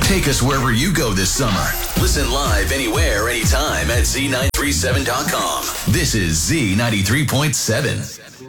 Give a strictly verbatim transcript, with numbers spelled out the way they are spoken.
Take us wherever you go this summer. Listen live anywhere, anytime at Z nine three seven dot com. This is Z ninety-three point seven.